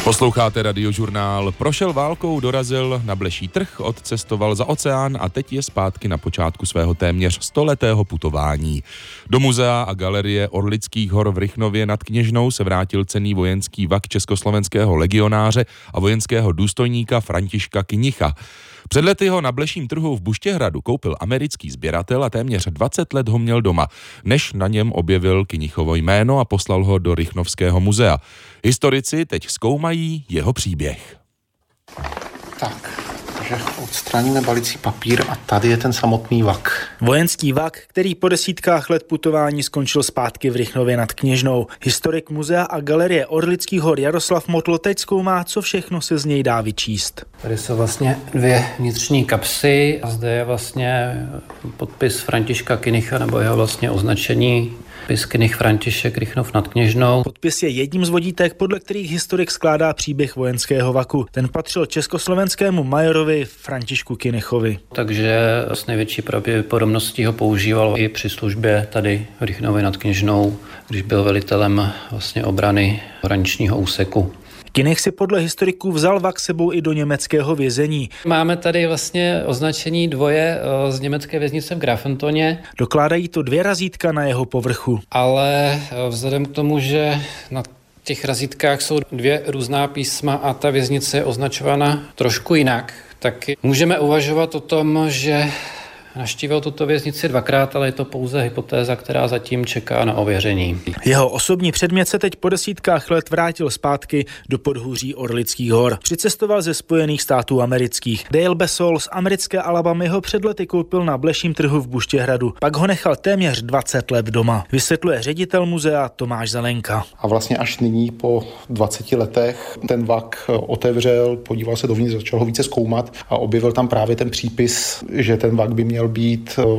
Posloucháte Radiožurnál. Prošel válkou, dorazil na Bleší trh, odcestoval za oceán a teď je zpátky na počátku svého téměř 100letého putování. Do muzea a galerie Orlických hor v Rychnově nad Kněžnou se vrátil cenný vojenský vak československého legionáře a vojenského důstojníka Františka Knicha. Před lety ho na Bleším trhu v Buštěhradu koupil americký sběratel a téměř 20 let ho měl doma, než na něm objevil Knichovo jméno a poslal ho do Rychnovského muzea. Historici teď zkoumají jeho příběh. Takže odstraníme balicí papír a tady je ten samotný vak. Vojenský vak, který po desítkách let putování skončil zpátky v Rychnově nad Kněžnou. Historik muzea a galerie Orlických hor Jaroslav Motl teď zkoumá, co všechno se z něj dá vyčíst. Tady jsou vlastně dvě vnitřní kapsy a zde je vlastně podpis Františka Knicha nebo jeho vlastně označení. Knich František Rychnov nad Kněžnou. Podpis je jedním z vodítek, podle kterých historik skládá příběh vojenského vaku. Ten patřil československému majorovi Františku Knichovi. Takže s největší pravděpodobností ho používal i při službě tady v Rychnově nad Kněžnou, když byl velitelem vlastně obrany hraničního úseku. Knih si podle historiků vzal vak sebou i do německého vězení. Máme tady vlastně označení dvoje z německé věznice v Grafentoně. Dokládají to 2 razítka na jeho povrchu. Ale vzhledem k tomu, že na těch razítkách jsou 2 různá písma a ta věznice je označována trošku jinak, tak můžeme uvažovat o tom, že navštívil tuto věznici 2krát, ale je to pouze hypotéza, která zatím čeká na ověření. Jeho osobní předmět se teď po desítkách let vrátil zpátky do podhůří Orlických hor. Přicestoval ze Spojených států amerických. Dale Besol z americké Alabamy ho před lety koupil na Bleším trhu v Buštěhradu. Pak ho nechal téměř 20 let doma. Vysvětluje ředitel muzea Tomáš Zelenka. A vlastně až nyní po 20 letech ten vak otevřel, podíval se dovnitř, začal ho více zkoumat a objevil tam právě ten přípis, že ten vak by měl být